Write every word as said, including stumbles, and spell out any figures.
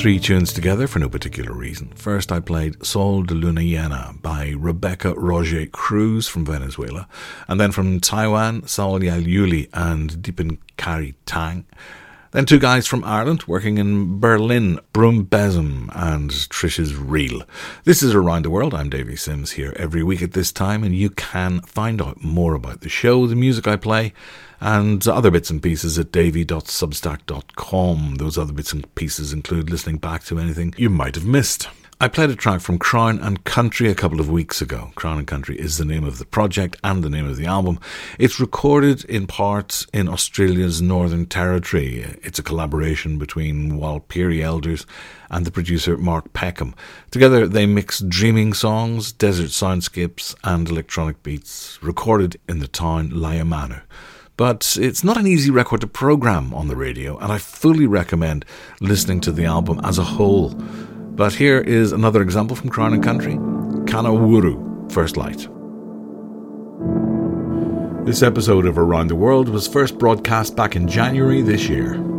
three tunes together for no particular reason. First, I played Sol de Luna Llena by Rebecca Roger Cruz from Venezuela, and then from Taiwan, Saul Yalyuli and Deepan Kari Tang. Then two guys from Ireland working in Berlin, Brum Besum and Trish's Reel. This is Around the World. I'm Davey Sims here every week at this time, and you can find out more about the show, the music I play, and other bits and pieces at davey dot substack dot com. Those other bits and pieces include listening back to anything you might have missed. I played a track from Crown and Country a couple of weeks ago. Crown and Country is the name of the project and the name of the album. It's recorded in part in Australia's Northern Territory. It's a collaboration between Walpiri Elders and the producer Mark Peckham. Together they mix dreaming songs, desert soundscapes and electronic beats, recorded in the town Layamanu. But it's not an easy record to program on the radio, and I fully recommend listening to the album as a whole. But here is another example from Crown and Country, Kanawuru, First Light. This episode of Around the World was first broadcast back in January this year.